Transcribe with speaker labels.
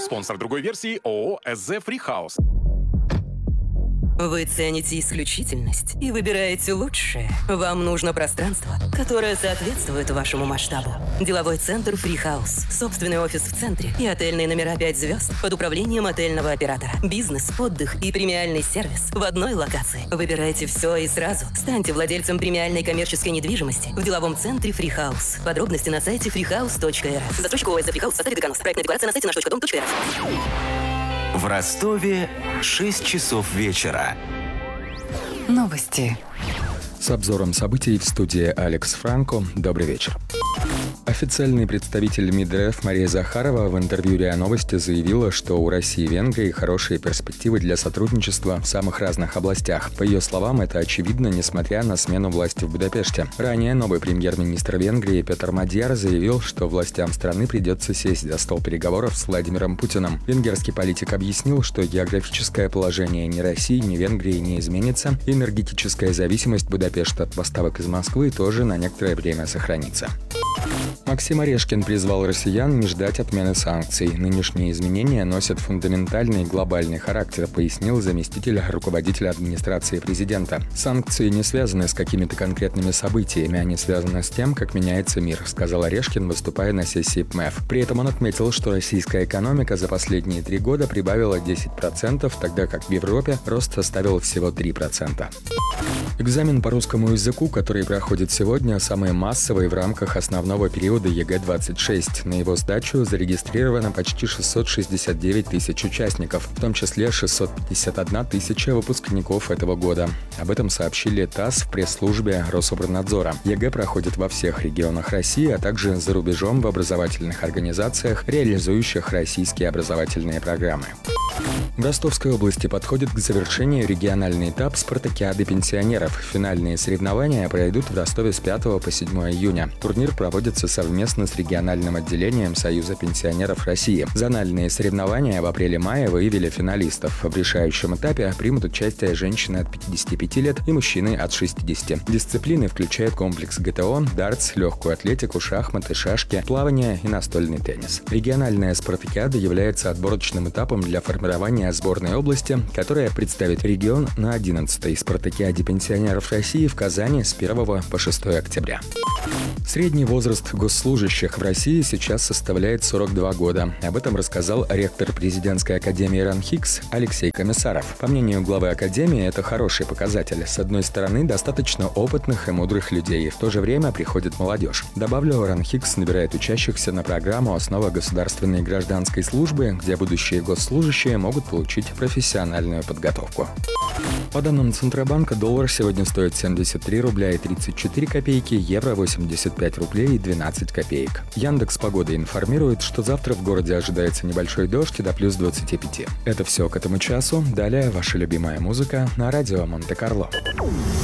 Speaker 1: Спонсор другой версии ООО «СЗ Фрихаус».
Speaker 2: Вы цените исключительность и выбираете лучшее. Вам нужно пространство, которое соответствует вашему масштабу. Деловой центр «Фрихаус». Собственный офис в центре и отельные номера 5 звезд под управлением отельного оператора. Бизнес, отдых и премиальный сервис в одной локации. Выбирайте все и сразу. Станьте владельцем премиальной коммерческой недвижимости в деловом центре «Фрихаус». Подробности на сайте freehouse.rf. Застройщик ООО «СЗ Фрихаус» в составе Деканус. Проектная декларация на сайте наш.дом.рф.
Speaker 3: В Ростове 6 часов вечера.
Speaker 4: Новости.
Speaker 5: С обзором событий в студии Алекс Франко. Добрый вечер. Официальный представитель МИД РФ Мария Захарова в интервью РИА Новости заявила, что у России и Венгрии хорошие перспективы для сотрудничества в самых разных областях. По ее словам, это очевидно, несмотря на смену власти в Будапеште. Ранее новый премьер-министр Венгрии Петр Мадьяр заявил, что властям страны придется сесть за стол переговоров с Владимиром Путиным. Венгерский политик объяснил, что географическое положение ни России, ни Венгрии не изменится, и энергетическая зависимость Будапешта от поставок из Москвы тоже на некоторое время сохранится. Максим Орешкин призвал россиян не ждать отмены санкций. Нынешние изменения носят фундаментальный глобальный характер, пояснил заместитель руководителя администрации президента. Санкции не связаны с какими-то конкретными событиями, они связаны с тем, как меняется мир, сказал Орешкин, выступая на сессии ПМЭФ. При этом он отметил, что российская экономика за последние 3 года прибавила 10%, тогда как в Европе рост составил всего 3%. Экзамен по русскому языку, который проходит сегодня, самый массовый в рамках основного периода ЕГЭ-26. На его сдачу зарегистрировано почти 669 тысяч участников, в том числе 651 тысяча выпускников этого года. Об этом сообщили ТАСС в пресс-службе Рособорнадзора. ЕГЭ проходит во всех регионах России, а также за рубежом в образовательных организациях, реализующих российские образовательные программы. В Ростовской области подходит к завершению региональный этап спартакиады пенсионеров. Финальные соревнования пройдут в Ростове с 5 по 7 июня. Турнир проводится совместно с региональным отделением Союза пенсионеров России. Зональные соревнования в апреле-мае выявили финалистов. В решающем этапе примут участие женщины от 55 лет и мужчины от 60. Дисциплины включают комплекс ГТО, дартс, легкую атлетику, шахматы, шашки, плавание и настольный теннис. Региональная спартакиада является отборочным этапом для формирования сборной области, которая представит регион на 11-й спартакиаде пенсионеров России в Казани с 1 по 6 октября. Средний возраст госслужащих в России сейчас составляет 42 года. Об этом рассказал ректор президентской академии РАНХИКС Алексей Комиссаров. По мнению главы академии, это хороший показатель. С одной стороны, достаточно опытных и мудрых людей, в то же время приходит молодежь. Добавлю, РАНХИКС набирает учащихся на программу «Основа государственной гражданской службы», где будущие госслужащие могут получить профессиональную подготовку. По данным Центробанка, доллар сегодня стоит 73 рубля и 34 копейки, евро 85 рублей и 12 копеек. Яндекс.Погода информирует, что завтра в городе ожидается небольшой дождь и до плюс 25. Это все к этому часу. Далее ваша любимая музыка на радио Монте-Карло.